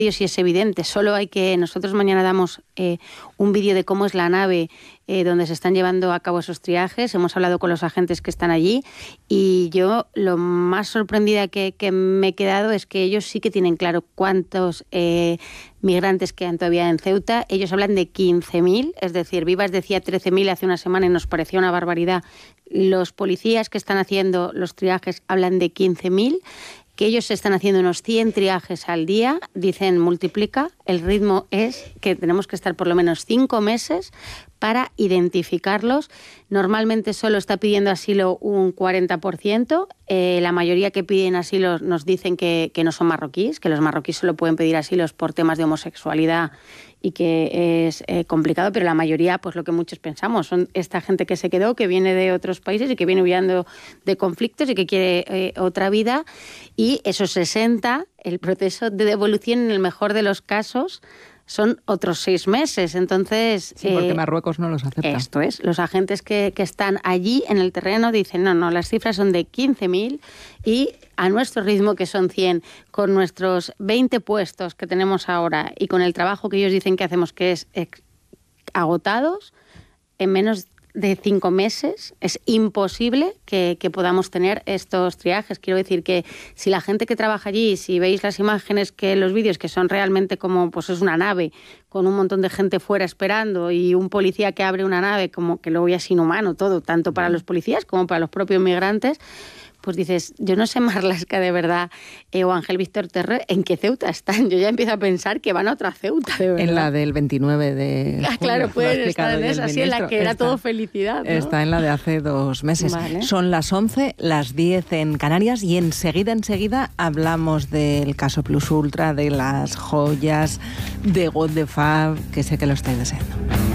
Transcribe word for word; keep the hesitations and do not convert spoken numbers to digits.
sí es evidente, solo hay que, nosotros mañana damos eh, un vídeo de cómo es la nave eh, donde se están llevando a cabo esos triajes, hemos hablado con los agentes que están allí y yo lo más sorprendida que, que me he quedado es que ellos sí que tienen claro cuántos eh, migrantes quedan todavía en Ceuta. Ellos hablan de quince mil, es decir, Vivas decía trece mil hace una semana y nos parecía una barbaridad. Los policías que están haciendo los triajes hablan de quince mil, que ellos están haciendo unos cien triajes al día, dicen multiplica, el ritmo es que tenemos que estar por lo menos cinco meses para identificarlos. Normalmente solo está pidiendo asilo un cuarenta por ciento, eh, la mayoría que piden asilo nos dicen que, que no son marroquíes, que los marroquíes solo pueden pedir asilos por temas de homosexualidad y que es eh, complicado, pero la mayoría, pues lo que muchos pensamos, son esta gente que se quedó, que viene de otros países y que viene huyendo de conflictos y que quiere eh, otra vida, y esos sesenta, el proceso de devolución en el mejor de los casos son otros seis meses. Entonces, sí, porque eh, Marruecos no los acepta. Esto es, los agentes que, que están allí en el terreno dicen, no, no, las cifras son de quince mil y a nuestro ritmo, que son cien, con nuestros veinte puestos que tenemos ahora y con el trabajo que ellos dicen que hacemos, que es ex- agotados, en menos de cinco meses es imposible que, que podamos tener estos triajes. Quiero decir que si la gente que trabaja allí, si veis las imágenes, que los vídeos, que son realmente como, pues es una nave con un montón de gente fuera esperando y un policía que abre una nave, como que luego ya es inhumano todo, tanto para los policías como para los propios migrantes, pues dices, yo no sé, Marlaska, de verdad, eh, o Ángel Víctor Terre, ¿en qué Ceuta están? Yo ya empiezo a pensar que van a otra Ceuta, de verdad. En la del veintinueve de junio. Ah, claro, pueden estar en esa, sí, en la que era está, todo felicidad, ¿no? Está en la de hace dos meses. Vale. Son las once, las diez en Canarias, y enseguida, enseguida hablamos del caso Plus Ultra, de las joyas, de God the Fab, que sé que lo estáis deseando.